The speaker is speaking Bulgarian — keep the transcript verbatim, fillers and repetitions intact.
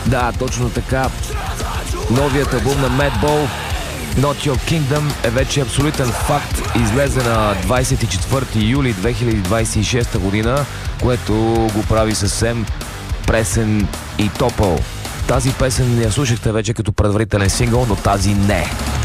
Да, точно така. Новият албум на Madball, Not Your Kingdom, е вече абсолютен факт. Излезе на двадесет и четвърти юли две хиляди двадесет и шеста година, което го прави съвсем пресен и топъл. Тази песен я слушахте вече като предварителен сингъл, но тази не.